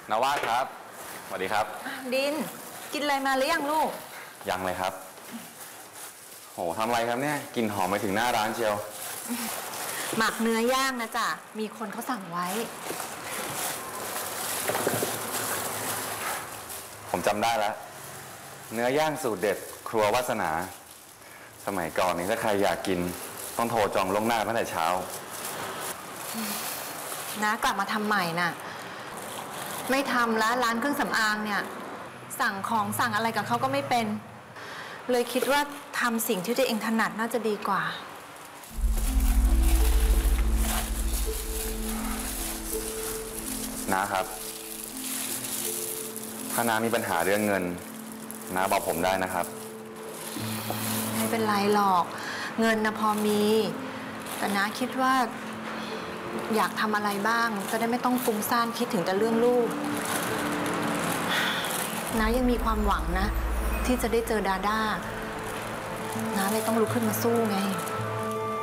นวาดครับสวัสดีครับดินกินอะไรมาหรือยังลูกยังเลยครับโหทำอะไรครับเนี่ยกลิ่นหอมไปถึงหน้าร้านเชียวหมักเนื้อย่างนะจ๊ะมีคนเขาสั่งไว้ผมจำได้แล้วเนื้อย่างสูตรเด็ดครัววาสนาสมัยก่อนนี่ถ้าใครอยากกินต้องโทรจองล่วงหน้าตั้งแต่เช้านะกลับมาทำใหม่น่ะไม่ทำแล้วร้านเครื่องสำอางเนี่ยสั่งของสั่งอะไรกับเขาก็ไม่เป็นเลยคิดว่าทำสิ่งที่ตัวเองถนัดน่าจะดีกว่านะครับถ้าน้ามีปัญหาเรื่องเงินน้าบอกผมได้นะครับไม่เป็นไรหรอกเงินนะพอมีแต่น้าคิดว่าอยากทำอะไรบ้างจะได้ไม่ต้องฟุ้งซ่านคิดถึงแต่เรื่องลูกน้ายังมีความหวังนะที่จะได้เจอดาด้าน้าเลยต้องลุกขึ้นมาสู้ไง